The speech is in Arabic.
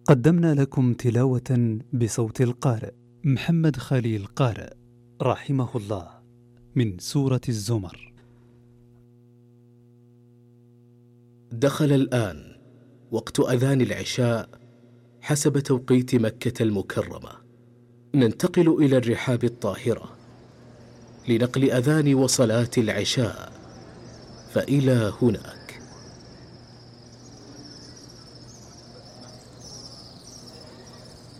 قدمنا لكم تلاوة بصوت القارئ محمد خليل قارئ رحمه الله من سورة الزمر. دخل الآن وقت أذان العشاء حسب توقيت مكة المكرمة. ننتقل إلى الرحاب الطاهرة لنقل أذان وصلاة العشاء، فإلى هنا